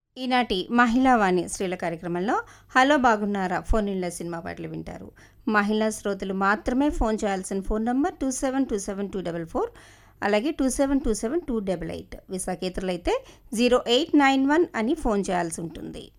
ఈనాటి మహిళావాణి స్త్రీల కార్యక్రమంలో హలో బాగున్నారా ఫోన్ ఇన్ల సినిమా పాటలు వింటారు. మహిళా శ్రోతలు మాత్రమే ఫోన్ చేయాల్సిన ఫోన్ నంబర్ 27272444, అలాగే 27272888. విశాఖేతరులైతే 0891 అని ఫోన్ చేయాల్సి ఉంటుంది.